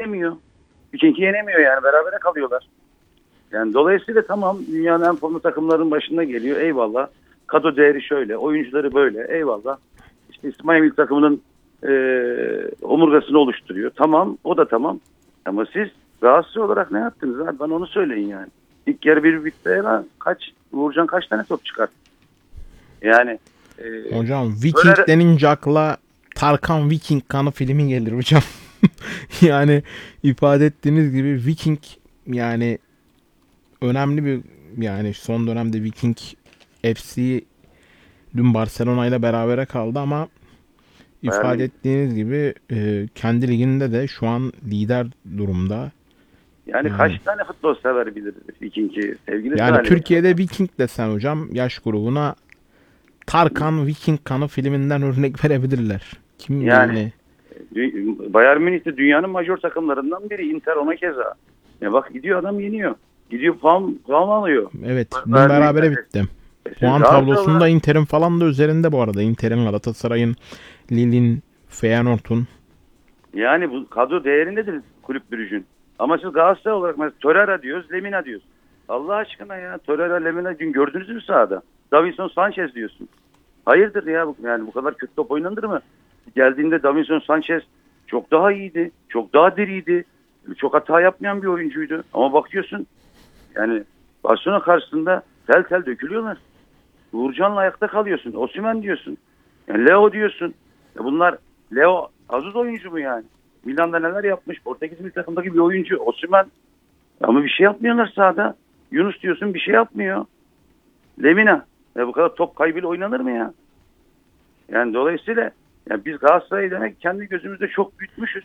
yenemiyor. Viking yenemiyor yani. Berabere kalıyorlar. Yani dolayısıyla tamam, dünyanın en formlu takımların başında geliyor. Eyvallah. Kadro değeri şöyle. Oyuncuları böyle. Eyvallah. İşte İsmail Milli takımının omurgasını oluşturuyor. Tamam. O da tamam. Ama siz Galatasaray olarak ne yaptınız abi? Bana onu söyleyin yani. İlk yarı bir bitti ya. Uğurcan kaç tane top çıkarttı? Yani hocam Viking denince akla Tarkan Viking kanı filmi gelir hocam. Yani ifade ettiğiniz gibi Viking yani önemli bir, yani son dönemde Viking FC dün Barcelona ile berabere kaldı ama ifade ettiğiniz gibi kendi liginde de şu an lider durumda. Yani kaç tane futbol sever bilir Viking'i sevgili yani Salih. Türkiye'de Viking desen hocam yaş grubuna Tarkan Viking kanı filminden örnek verebilirler. Kim yani? Bayern Münih'te dünyanın majör takımlarından biri. Inter ona keza. Ya bak gidiyor adam yeniyor. Gidiyor puan alıyor. Evet. Dün berabere bitti. Puan tablosunda Inter'in falan da üzerinde bu arada. Inter'in, Galatasaray'ın, Lille'in, Feyenoord'un. Yani bu kadro değerindedir Kulüp Brugge'ün. Ama siz Galatasaray olarak mesela Torreira diyoruz, Lemina diyoruz. Allah aşkına ya, Torreira, Lemina dün gördünüz mü sahada? Davinson Sanchez diyorsun. Hayırdır ya, yani bu kadar kötü top oynanır mı? Geldiğinde Davinson Sanchez çok daha iyiydi. Çok daha diriydi. Çok hata yapmayan bir oyuncuydu. Ama bakıyorsun yani Barcelona karşısında tel tel dökülüyorlar. Uğurcan'la ayakta kalıyorsun. Osimhen diyorsun. Yani Leo diyorsun. Bunlar Leo aziz oyuncu mu yani? Milan'da neler yapmış? Portekiz milli takımdaki bir oyuncu. Osimhen. Ama bir şey yapmıyorlar sahada. Yunus diyorsun, bir şey yapmıyor. Lemina. Bu kadar top kaybıyla oynanır mı ya? Yani dolayısıyla yani biz Galatasaray'ı demek kendi gözümüzde çok büyütmüşüz.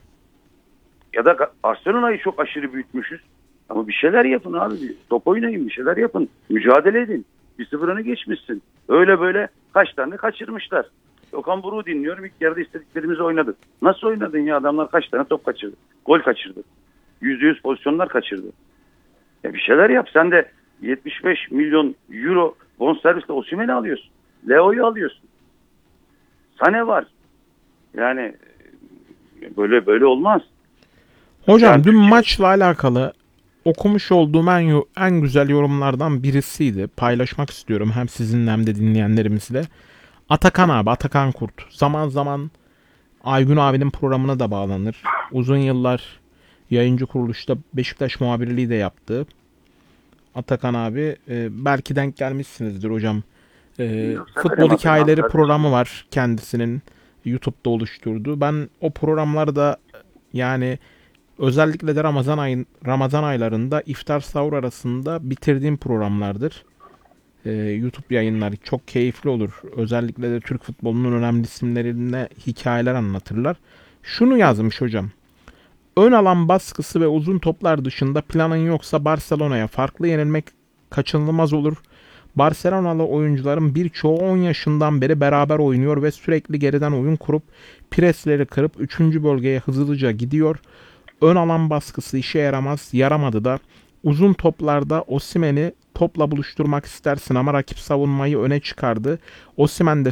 Ya da Barcelona'yı çok aşırı büyütmüşüz. Ama bir şeyler yapın abi. Top oynayın, bir şeyler yapın. Mücadele edin. 1-0 öne geçmişsin. Öyle böyle kaç tane kaçırmışlar. Okan Buruk'u dinliyorum. İlk yarıda istediklerimizi oynadık. Nasıl oynadın ya? Adamlar kaç tane top kaçırdı? Gol kaçırdı. %100 pozisyonlar kaçırdı. Ya bir şeyler yap. Sen de 75 milyon euro bonservisle Osimhen'i alıyorsun. Leo'yu alıyorsun. Sane var. Yani böyle olmaz. Hocam yani dün maçla alakalı okumuş olduğum en güzel yorumlardan birisiydi. Paylaşmak istiyorum hem sizinle hem de dinleyenlerimizle. Atakan abi, Atakan Kurt. Zaman zaman Aygün abinin programına da bağlanır. Uzun yıllar yayıncı kuruluşta Beşiktaş muhabirliği de yaptı. Atakan abi belki denk gelmişsinizdir hocam. Futbol hikayeleri programı var kendisinin YouTube'da oluşturduğu. Ben o programlarda yani özellikle de Ramazan aylarında iftar sahur arasında bitirdiğim programlardır. YouTube yayınları çok keyifli olur. Özellikle de Türk futbolunun önemli isimlerine hikayeler anlatırlar. Şunu yazmış hocam. Ön alan baskısı ve uzun toplar dışında planın yoksa Barcelona'ya farklı yenilmek kaçınılmaz olur. Barcelonalı oyuncuların birçoğu 10 yaşından beri beraber oynuyor ve sürekli geriden oyun kurup presleri kırıp 3. bölgeye hızlıca gidiyor. Ön alan baskısı işe yaramaz, yaramadı da. Uzun toplarda Osimhen'i topla buluşturmak istersin ama rakip savunmayı öne çıkardı. Osimhen'i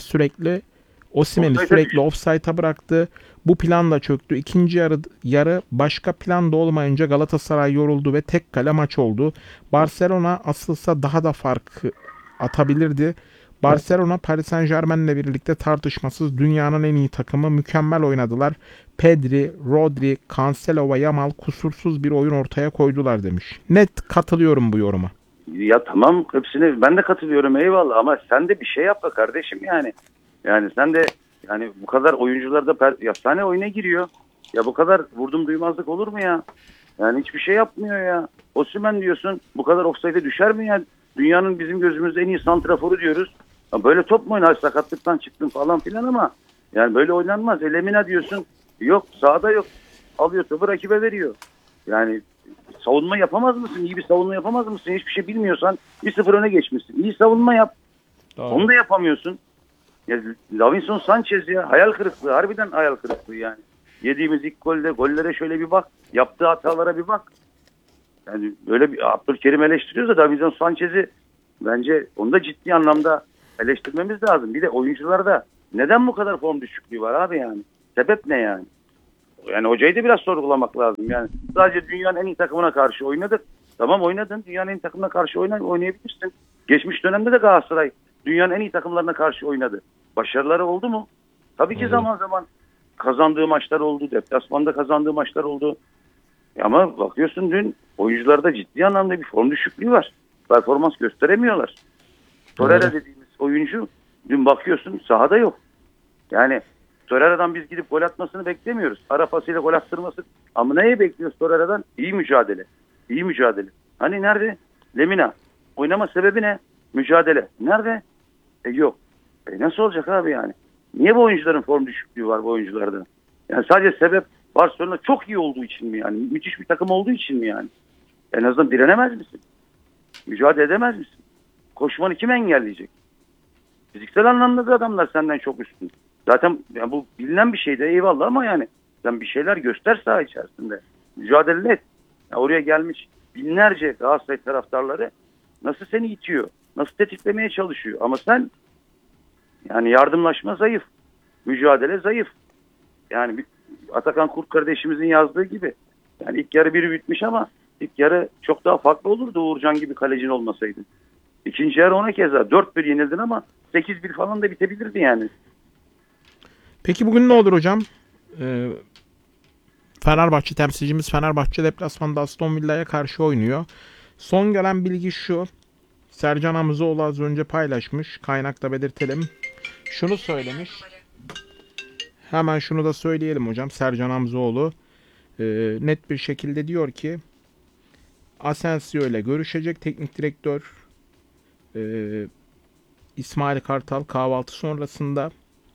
sürekli offside'a bıraktı. Bu plan da çöktü. İkinci yarı başka plan da olmayınca Galatasaray yoruldu ve tek kale maç oldu. Barcelona asılsa daha da fark atabilirdi. Barcelona Paris Saint-Germain'le birlikte tartışmasız dünyanın en iyi takımı, mükemmel oynadılar. Pedri, Rodri, Cancelo ve Yamal kusursuz bir oyun ortaya koydular demiş. Net katılıyorum bu yoruma. Ya tamam, hepsine ben de katılıyorum, eyvallah, ama sen de bir şey yap be kardeşim yani. Yani sen de yani bu kadar oyuncular da efsane oyuna giriyor. Ya bu kadar vurdum duymazlık olur mu ya? Yani hiçbir şey yapmıyor ya. Osimhen diyorsun, bu kadar ofsayda düşer mi ya? Dünyanın bizim gözümüzde en iyi santraforu diyoruz. Ya böyle top mu oynar? Sakatlıktan çıktın falan filan ama yani böyle oynanmaz. Lemina diyorsun. Yok, sahada yok. Alıyor topu rakibe veriyor. Yani savunma yapamaz mısın? İyi bir savunma yapamaz mısın? Hiçbir şey bilmiyorsan 1-0 öne geçmişsin. İyi savunma yap. Doğru. Onu da yapamıyorsun. Ya Davinson Sanchez ya, hayal kırıklığı. Harbiden hayal kırıklığı yani. Yediğimiz ilk gollere şöyle bir bak. Yaptığı hatalara bir bak. Yani böyle bir Abdülkerim eleştiriyoruz da Davinson Sanchez'i bence onu da ciddi anlamda eleştirmemiz lazım. Bir de oyuncularda neden bu kadar form düşüklüğü var abi yani? Sebep ne yani? Yani hocayı da biraz sorgulamak lazım. Yani sadece dünyanın en iyi takımına karşı oynadık. Tamam oynadın. Dünyanın en iyi takımına karşı oynayabilirsin. Geçmiş dönemde de Galatasaray dünyanın en iyi takımlarına karşı oynadı. Başarıları oldu mu? Tabii ki zaman zaman kazandığı maçlar oldu. Deplasmanda kazandığı maçlar oldu. Ama bakıyorsun dün oyuncularda ciddi anlamda bir form düşüklüğü var. Performans gösteremiyorlar. Torreira dediğimiz oyuncu dün bakıyorsun sahada yok. Yani Torreira'dan biz gidip gol atmasını beklemiyoruz. Ara pasıyla gol attırması. Ama neye bekliyoruz Torreira'dan? İyi mücadele. İyi mücadele. Hani nerede? Lemina. Oynama sebebi ne? Mücadele. Nerede? Yok. Nasıl olacak abi yani? Niye bu oyuncuların form düşüklüğü var bu oyuncularda? Yani sadece sebep Barcelona çok iyi olduğu için mi yani? Müthiş bir takım olduğu için mi yani? En azından direnemez misin? Mücadele edemez misin? Koşmanı kim engelleyecek? Fiziksel anlamda da adamlar senden çok üstün. Zaten yani bu bilinen bir şey de eyvallah ama yani sen bir şeyler göster saha içerisinde. Mücadele et. Yani oraya gelmiş binlerce Galatasaray taraftarları nasıl seni itiyor? Nasıl tetiklemeye çalışıyor? Ama sen yani yardımlaşma zayıf. Mücadele zayıf. Yani Atakan Kurt kardeşimizin yazdığı gibi. Yani ilk yarı biri bitmiş ama ilk yarı çok daha farklı olurdu Uğurcan gibi kalecin olmasaydı. İkinci yarı ona keza 4-1 yenildin ama 8-1 falan da bitebilirdi yani. Peki bugün ne olur hocam? Fenerbahçe temsilcimiz Fenerbahçe deplasmanda Aston Villa'ya karşı oynuyor. Son gelen bilgi şu. Sercan Hamzoğlu az önce paylaşmış. Kaynakta belirtelim. Şunu söylemiş. Hemen şunu da söyleyelim hocam. Sercan Hamzoğlu net bir şekilde diyor ki Asensio ile görüşecek teknik direktör İsmail Kartal kahvaltı sonrasında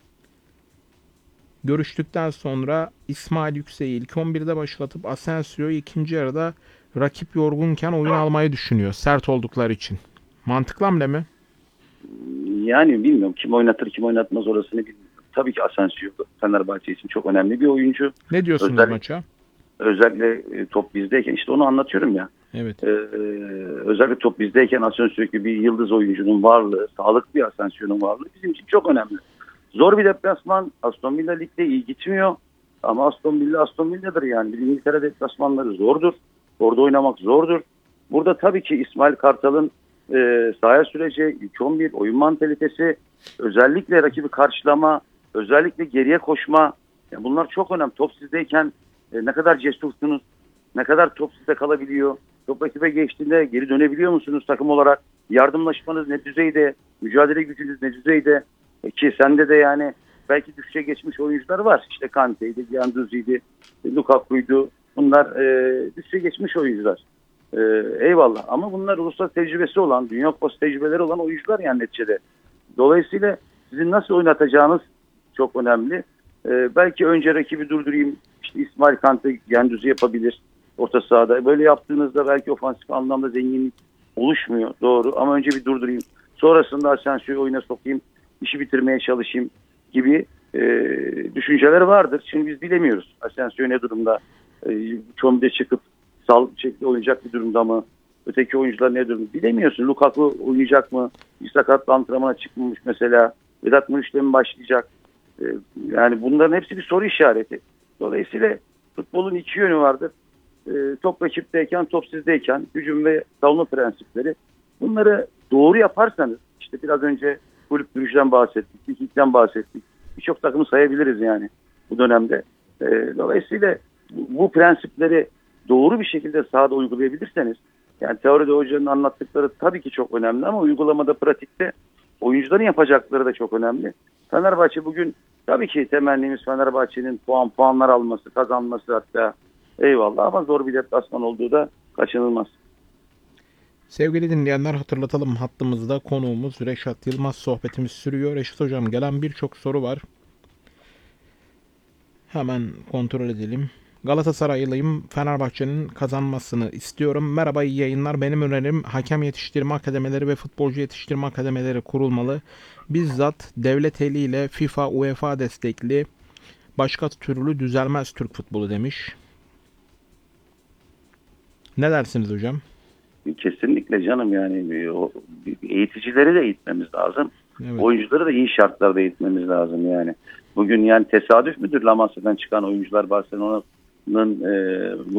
görüştükten sonra İsmail Yüksek'i ilk 11'de başlatıp Asensio'yu ikinci yarıda rakip yorgunken oyun almayı düşünüyor. Sert oldukları için. Mantıklı hamle mi? Yani bilmiyorum kim oynatır kim oynatmaz orasını bilmiyorum. Tabii ki Asensio Fenerbahçe için çok önemli bir oyuncu. Ne diyorsunuz maça? Özellikle top bizdeyken işte onu anlatıyorum ya. Evet. Özellikle top bizdeyken Asensio gibi bir yıldız oyuncunun varlığı, sağlıklı bir Asensio'nun varlığı bizim için çok önemli. Zor bir deplasman. Aston Villa ligde iyi gitmiyor. Ama Aston Villa'dır yani. İngiltere deplasmanları zordur. Orada oynamak zordur. Burada tabii ki İsmail Kartal'ın sahaya süreci, ilk 11 oyun mantalitesi, özellikle rakibi karşılama, özellikle geriye koşma. Yani bunlar çok önemli. Top sizdeyken ne kadar cesursunuz, ne kadar top sizde kalabiliyor. Top rakibe geçtiğinde geri dönebiliyor musunuz takım olarak? Yardımlaşmanız ne düzeyde? Mücadele gücünüz ne düzeyde? Ki sende de yani belki düşüşe geçmiş oyuncular var. İşte Kante'ydi, Guendouzi'ydi, Lukaku'ydu. Bunlar düşüşe geçmiş oyuncular. Eyvallah ama bunlar uluslararası tecrübesi olan, Dünya Kupası tecrübeleri olan oyuncular yani neticede. Dolayısıyla sizin nasıl oynatacağınız çok önemli. Belki önce rakibi durdurayım, işte İsmail Kante, Guendouzi yapabilir orta sahada. Böyle yaptığınızda belki ofansif anlamda zenginlik oluşmuyor. Doğru ama önce bir durdurayım. Sonrasında Asensio'yu oyuna sokayım, işi bitirmeye çalışayım gibi düşünceler vardır. Şimdi biz bilemiyoruz Asensio ne durumda. Çom'da çıkıp sağlıklı şekilde oynayacak bir durumda mı? Öteki oyuncular ne durumda? Bilemiyorsun. Lukaku oynayacak mı? Bir sakatlı antrenmana çıkmamış mesela. Vedat Muriç'le mi başlayacak? Yani bunların hepsi bir soru işareti. Dolayısıyla futbolun iki yönü vardır. Top rakipteyken, top sizdeyken, hücum ve savunma prensipleri. Bunları doğru yaparsanız, işte biraz önce Kulüp Brugge'den bahsettik, Viking'den bahsettik. Birçok takımı sayabiliriz yani bu dönemde. Dolayısıyla bu prensipleri doğru bir şekilde sahada uygulayabilirseniz, yani teoride hocanın anlattıkları tabii ki çok önemli ama uygulamada, pratikte oyuncuların yapacakları da çok önemli. Fenerbahçe bugün tabii ki temennimiz Fenerbahçe'nin puanlar alması, kazanması hatta eyvallah ama zor bir deplasman olduğu da kaçınılmaz. Sevgili dinleyenler hatırlatalım hattımızda konuğumuz Reşat Yılmaz sohbetimiz sürüyor. Reşat hocam gelen birçok soru var. Hemen kontrol edelim. Galatasaraylıyım. Fenerbahçe'nin kazanmasını istiyorum. Merhaba iyi yayınlar. Benim önerim hakem yetiştirme akademeleri ve futbolcu yetiştirme akademeleri kurulmalı. Bizzat devlet eliyle FIFA, UEFA destekli başka türlü düzelmez Türk futbolu demiş. Ne dersiniz hocam? Kesinlikle canım yani eğiticileri de eğitmemiz lazım. Evet. Oyuncuları da iyi şartlarda eğitmemiz lazım yani. Bugün yani tesadüf müdür La Masia'dan çıkan oyuncular Barcelona'nın